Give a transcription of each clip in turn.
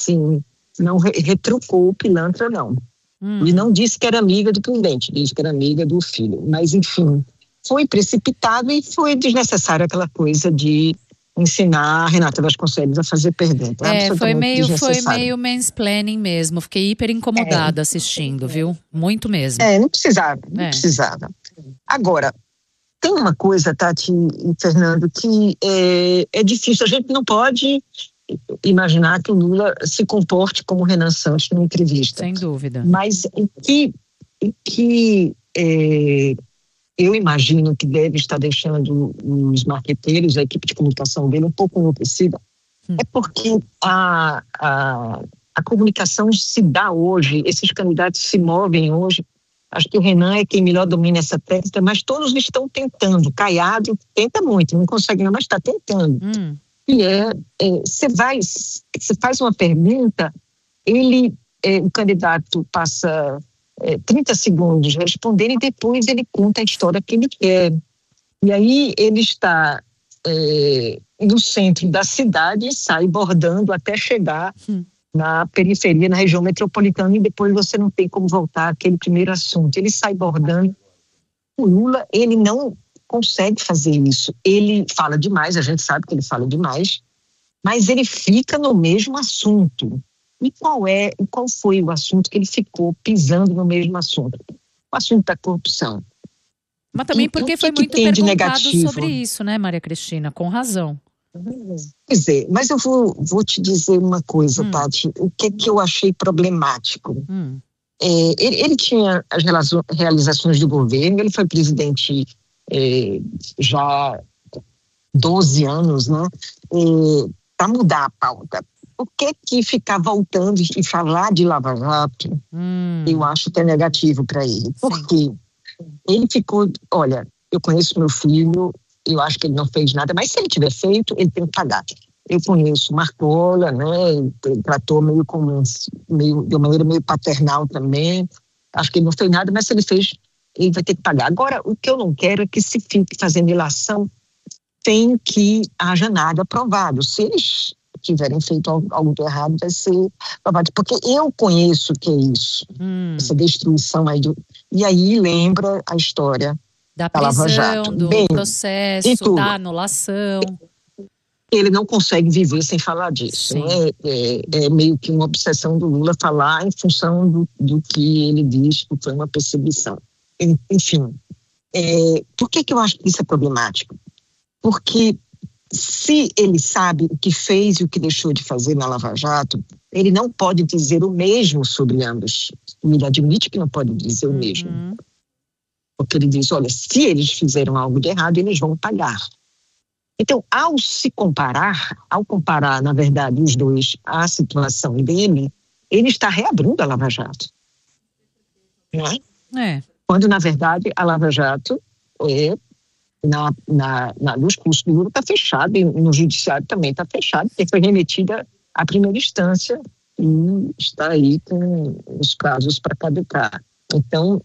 assim, não retrucou o pilantra, não. E não disse que era amiga do presidente, disse que era amiga do filho. Mas, enfim, foi precipitado e foi desnecessário aquela coisa de ensinar a Renata Vasconcelos a fazer pergunta. Foi meio desnecessário. mansplaining mesmo. Fiquei hiper incomodada assistindo, viu? Muito mesmo. Não precisava. Agora, tem uma coisa, Tati e Fernando, que é difícil. A gente não pode imaginar que o Lula se comporte como Renan Santos numa entrevista. Sem dúvida. Mas o que eu imagino que deve estar deixando os marqueteiros, a equipe de comunicação dele, um pouco enlouquecida, é porque a comunicação se dá hoje, esses candidatos se movem hoje. Acho que o Renan é quem melhor domina essa técnica, mas todos estão tentando. Caiado tenta muito, não consegue não, mas está tentando. E você faz uma pergunta, o candidato passa 30 segundos respondendo e depois ele conta a história que ele quer. E aí ele está no centro da cidade e sai bordando até chegar na periferia, na região metropolitana, e depois você não tem como voltar àquele primeiro assunto. Ele sai bordando. O Lula, ele não consegue fazer isso. Ele fala demais, a gente sabe que ele fala demais, mas ele fica no mesmo assunto. E qual foi o assunto que ele ficou pisando no mesmo assunto? O assunto da corrupção. Mas também porque foi muito perguntado sobre isso, né, Maria Cristina? Com razão. Pois é, mas eu vou te dizer uma coisa, Tati. O que eu achei problemático? Ele tinha as realizações do governo, ele foi presidente já 12 anos, né? Para mudar a pauta. O que ficar voltando e falar de Lava Jato, eu acho que é negativo para ele. Porque ele ficou, olha, eu conheço meu filho, eu acho que ele não fez nada, mas se ele tiver feito, ele tem que pagar. Eu conheço Marcola, né? Ele tratou de uma maneira meio paternal também. Acho que ele não fez nada, mas se ele fez, ele vai ter que pagar. Agora, o que eu não quero é que se fique fazendo ilação sem que haja nada provado. Se eles tiverem feito algo de errado, vai ser provado. Porque eu conheço o que é isso, essa destruição aí. E aí lembra a história da Lava prisão, Jato. do processo, da anulação. Ele não consegue viver sem falar disso. Né? É meio que uma obsessão do Lula falar em função do que ele diz que foi uma perseguição. Enfim, por que eu acho que isso é problemático? Porque se ele sabe o que fez e o que deixou de fazer na Lava Jato, ele não pode dizer o mesmo sobre ambos. Ele admite que não pode dizer o mesmo. Porque ele diz, olha, se eles fizeram algo de errado, eles vão pagar. Então, ao comparar, na verdade, os dois, a situação dele, ele está reabrindo a Lava Jato. Não é? Quando, na verdade, a Lava Jato nos cursos do Lula está fechado, e no judiciário também está fechado, porque foi remetida à primeira instância e está aí com os casos para caducar. Então,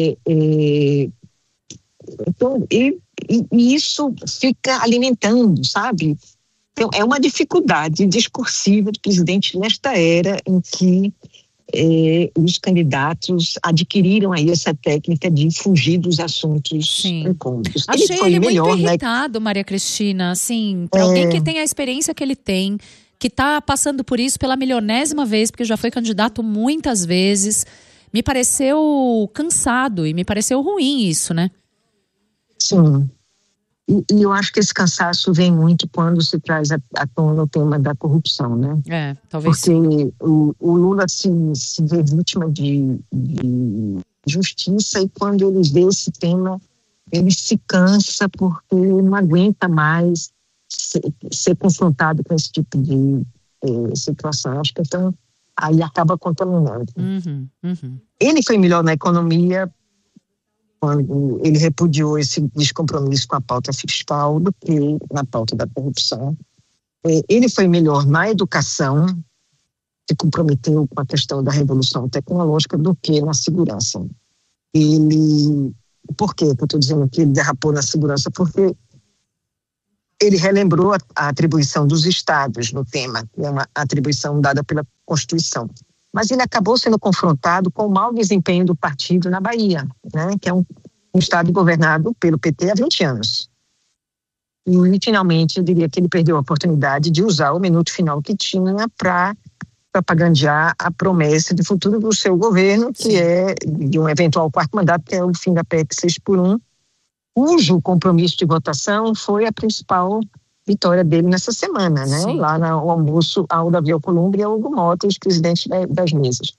isso fica alimentando, sabe? Então, é uma dificuldade discursiva do presidente nesta era em que os candidatos adquiriram aí essa técnica de fugir dos assuntos incômodos. Achei ele muito irritado, Maria Cristina, assim, para alguém que tem a experiência que ele tem, que está passando por isso pela milionésima vez, porque já foi candidato muitas vezes, me pareceu cansado e me pareceu ruim isso, né? Sim. E eu acho que esse cansaço vem muito quando se traz à tona o tema da corrupção, né? Talvez. Porque o Lula se vê vítima de justiça, e quando ele vê esse tema, ele se cansa porque não aguenta mais ser confrontado com esse tipo de situação. Acho que então aí acaba contaminando. Ele foi melhor na economia quando ele repudiou esse descompromisso com a pauta fiscal do que na pauta da corrupção. Ele foi melhor na educação, se comprometeu com a questão da revolução tecnológica, do que na segurança. Por que eu estou dizendo que ele derrapou na segurança? Porque ele relembrou a atribuição dos estados no tema, que é uma atribuição dada pela Constituição. Mas ele acabou sendo confrontado com o mau desempenho do partido na Bahia, né, que é um estado governado pelo PT há 20 anos. E, finalmente, eu diria que ele perdeu a oportunidade de usar o minuto final que tinha para propagandear a promessa de futuro do seu governo, que é de um eventual quarto mandato, que é o fim da PEC 6x1, cujo compromisso de votação foi a principal vitória dele nessa semana, né? Lá no almoço ao Davi Alcolumbre e ao Hugo Mota, os presidentes das mesas.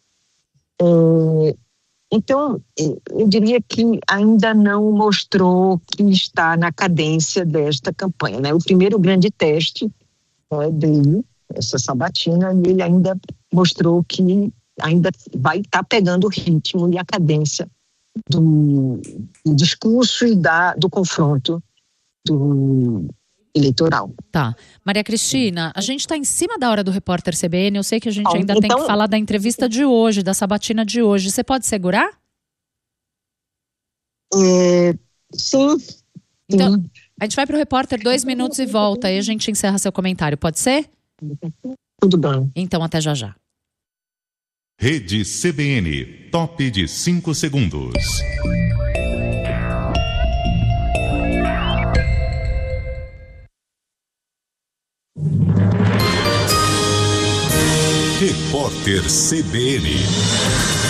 Então, eu diria que ainda não mostrou que está na cadência desta campanha, né? O primeiro grande teste, né, dele, essa sabatina, ele ainda mostrou que ainda vai estar pegando o ritmo e a cadência do discurso e do confronto do eleitoral. Tá. Maria Cristina, a gente está em cima da hora do repórter CBN, eu sei que a gente ainda tem que falar da entrevista de hoje, da sabatina de hoje. Você pode segurar? Sim. Então, a gente vai para o repórter 2 minutos e volta, aí a gente encerra seu comentário, pode ser? Tudo bem. Então, até já já. Rede CBN, top de 5 segundos. Repórter CBN.